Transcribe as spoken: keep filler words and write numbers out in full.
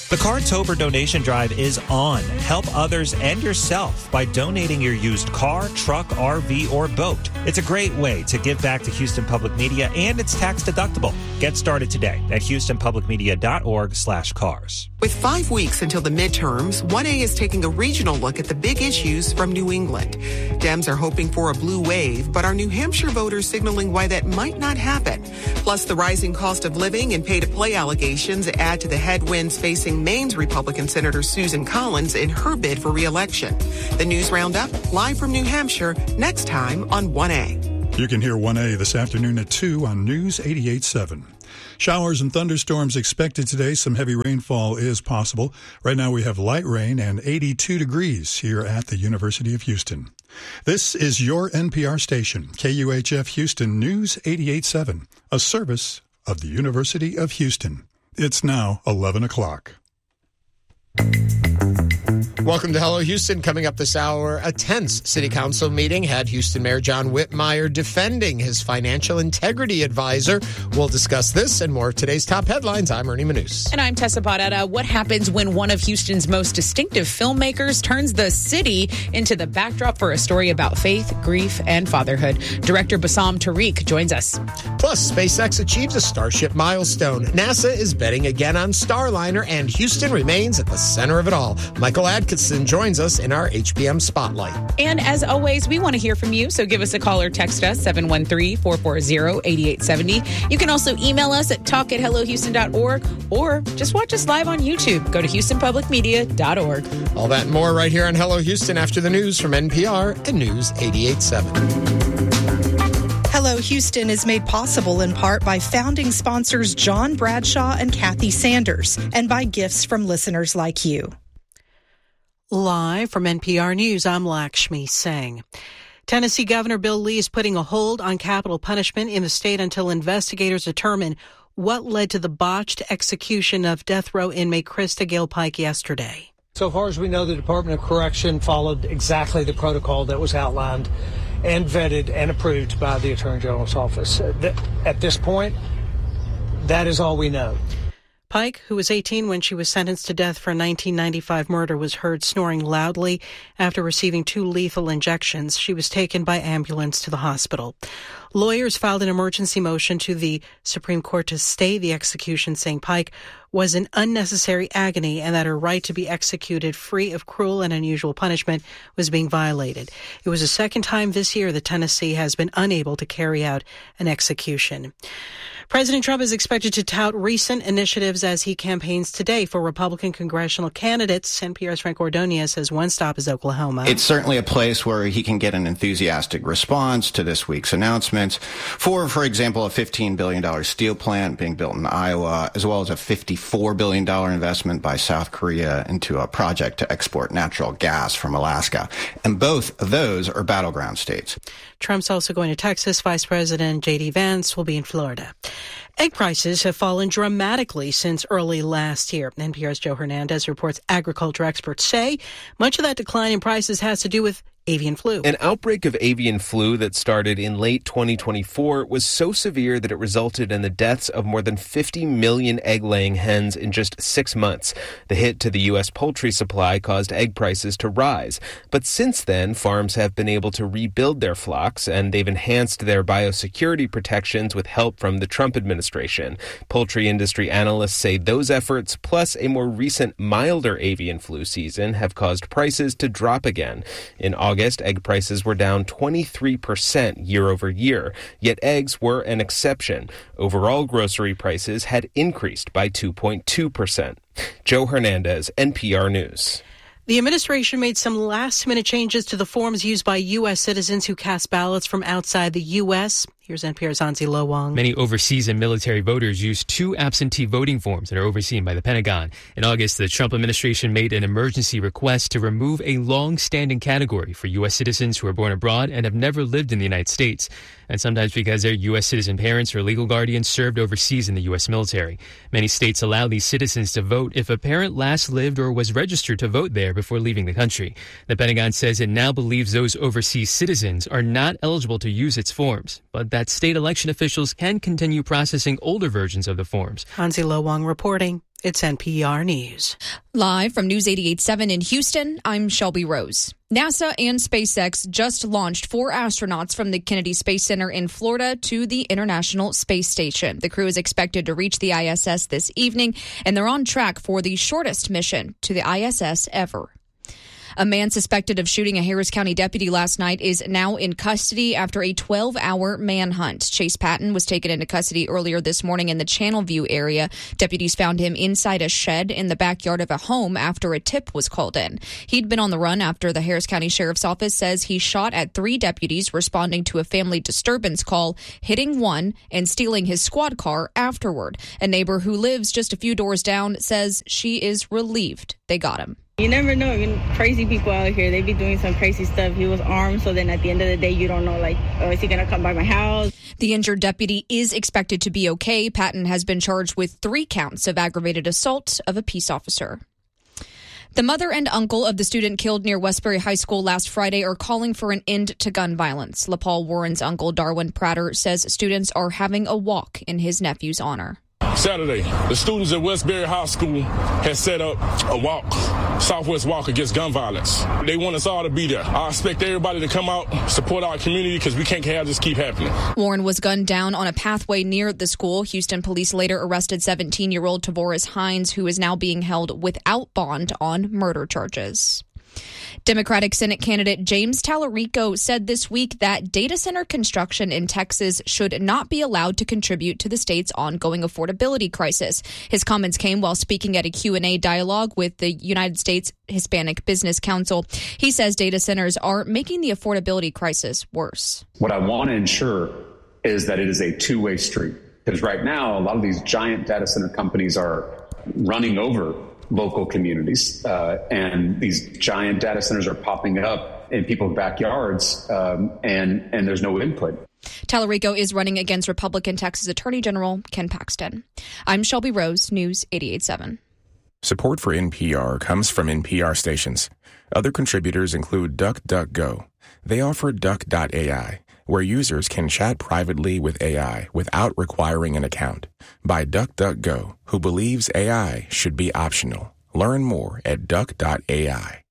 The Cartober donation drive is on. Help others and yourself by donating your used car, truck, R V, or boat. It's a great way to give back to Houston Public Media, and it's tax deductible. Get started today at houstonpublicmedia.org slash cars. With five weeks until the midterms, one A is taking a regional look at the big issues from New England. Dems are hoping for a blue wave, but are New Hampshire voters signaling why that might not happen? Plus, the rising cost of living and pay-to-play allegations add to the headwinds facing Maine's Republican Senator Susan Collins in her bid for re-election. The News Roundup, live from New Hampshire, next time on one A. You can hear one A this afternoon at two on News eighty-eight point seven. Showers and thunderstorms expected today. Some heavy rainfall is possible. Right now we have light rain and eighty-two degrees here at the University of Houston. This is your N P R station, K U H F Houston News eighty-eight point seven, a service of the University of Houston. It's now eleven o'clock. Welcome to Hello Houston. Coming up this hour, a tense city council meeting had Houston Mayor John Whitmire defending his financial integrity advisor. We'll discuss this and more of today's top headlines. I'm Ernie Manous. And I'm Tessa Barrera. What happens when one of Houston's most distinctive filmmakers turns the city into the backdrop for a story about faith, grief, and fatherhood? Director Bassam Tariq joins us. Plus, SpaceX achieves a Starship milestone. NASA is betting again on Starliner, and Houston remains at the center of it all. Michael Adkins joins us in our H B M Spotlight. And as always, we want to hear from you, so give us a call or text us, seven one three, four four zero, eight eight seven zero. You can also email us at talk at hello houston dot org or just watch us live on YouTube. Go to houston public media dot org. All that and more right here on Hello Houston after the news from N P R and News eighty-eight point seven. Hello Houston is made possible in part by founding sponsors John Bradshaw and Kathy Sanders, and by gifts from listeners like you. Live from N P R News, I'm Lakshmi Singh. Tennessee Governor Bill Lee is putting a hold on capital punishment in the state until investigators determine what led to the botched execution of death row inmate Krista Gale Pike yesterday. So far as we know, the Department of Correction followed exactly the protocol that was outlined and vetted and approved by the Attorney General's office. At this point, that is all we know. Pike, who was eighteen when she was sentenced to death for a nineteen ninety-five murder, was heard snoring loudly after receiving two lethal injections. She was taken by ambulance to the hospital. Lawyers filed an emergency motion to the Supreme Court to stay the execution, saying Pike was in unnecessary agony and that her right to be executed free of cruel and unusual punishment was being violated. It was the second time this year that Tennessee has been unable to carry out an execution. President Trump is expected to tout recent initiatives as he campaigns today for Republican congressional candidates. N P R's Frank Ordonez says one stop is Oklahoma. It's certainly a place where he can get an enthusiastic response to this week's announcements for, for example, a fifteen billion dollars steel plant being built in Iowa, as well as a fifty-four billion dollars investment by South Korea into a project to export natural gas from Alaska. And both of those are battleground states. Trump's also going to Texas. Vice President J D Vance will be in Florida. Egg prices have fallen dramatically since early last year. N P R's Joe Hernandez reports agriculture experts say much of that decline in prices has to do with avian flu. An outbreak of avian flu that started in late twenty twenty-four was so severe that it resulted in the deaths of more than fifty million egg-laying hens in just six months. The hit to the U S poultry supply caused egg prices to rise. But since then, farms have been able to rebuild their flocks, and they've enhanced their biosecurity protections with help from the Trump administration. Poultry industry analysts say those efforts, plus a more recent milder avian flu season, have caused prices to drop again. In August, egg prices were down twenty-three percent year over year, yet eggs were an exception. Overall grocery prices had increased by two point two percent. Joe Hernandez, N P R News. The administration made some last-minute changes to the forms used by U S citizens who cast ballots from outside the U S Here's N P R's Hansi Lowong. Many overseas and military voters use two absentee voting forms that are overseen by the Pentagon. In August, the Trump administration made an emergency request to remove a long-standing category for U S citizens who are born abroad and have never lived in the United States, and sometimes because their U S citizen parents or legal guardians served overseas in the U S military. Many states allow these citizens to vote if a parent last lived or was registered to vote there before leaving the country. The Pentagon says it now believes those overseas citizens are not eligible to use its forms, but that state election officials can continue processing older versions of the forms. Hansi Lowong reporting. It's N P R News. Live from News eighty-eight point seven in Houston, I'm Shelby Rose. NASA and SpaceX just launched four astronauts from the Kennedy Space Center in Florida to the International Space Station. The crew is expected to reach the I S S this evening, and they're on track for the shortest mission to the I S S ever. A man suspected of shooting a Harris County deputy last night is now in custody after a twelve-hour manhunt. Chase Patton was taken into custody earlier this morning in the Channelview area. Deputies found him inside a shed in the backyard of a home after a tip was called in. He'd been on the run after the Harris County Sheriff's Office says he shot at three deputies responding to a family disturbance call, hitting one and stealing his squad car afterward. A neighbor who lives just a few doors down says she is relieved they got him. You never know. You know, crazy people out here, they be doing some crazy stuff. He was armed, so then at the end of the day, you don't know, like, oh, is he going to come by my house? The injured deputy is expected to be okay. Patton has been charged with three counts of aggravated assault of a peace officer. The mother and uncle of the student killed near Westbury High School last Friday are calling for an end to gun violence. LaPaul Warren's uncle, Darwin Prater, says students are having a walk in his nephew's honor. Saturday, the students at Westbury High School has set up a walk, Southwest Walk Against Gun Violence. They want us all to be there. I expect everybody to come out, support our community, because we can't have this keep happening. Warren was gunned down on a pathway near the school. Houston police later arrested seventeen-year-old Tavoris Hines, who is now being held without bond on murder charges. Democratic Senate candidate James Tallarico said this week that data center construction in Texas should not be allowed to contribute to the state's ongoing affordability crisis. His comments came while speaking at a Q and A dialogue with the United States Hispanic Business Council. He says data centers are making the affordability crisis worse. What I want to ensure is that it is a two-way street, because right now a lot of these giant data center companies are running over local communities, uh, and these giant data centers are popping up in people's backyards, um, and and there's no input. Tallarico is running against Republican Texas Attorney General Ken Paxton. I'm Shelby Rose, News eighty-eight point seven. Support for N P R comes from N P R stations. Other contributors include DuckDuckGo. They offer Duck dot A I, where users can chat privately with A I without requiring an account. By DuckDuckGo, who believes A I should be optional. Learn more at Duck dot A I.